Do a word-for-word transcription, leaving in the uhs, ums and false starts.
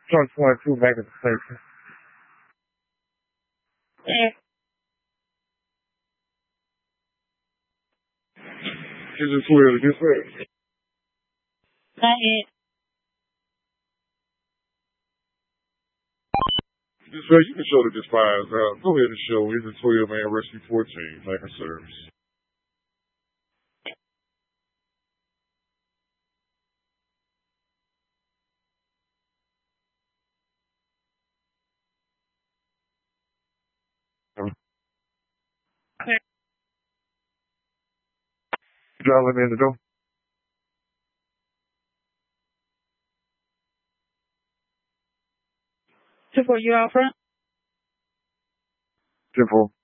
Truck twenty-two back at the station. Yeah. Is it too early to say? Not yet. Dispatch, you can show the dispatch. Uh, go ahead and show. It's a Toyota Man Rescue fourteen, lack of service. Okay. Driving in the door. Two for you out front. ten four.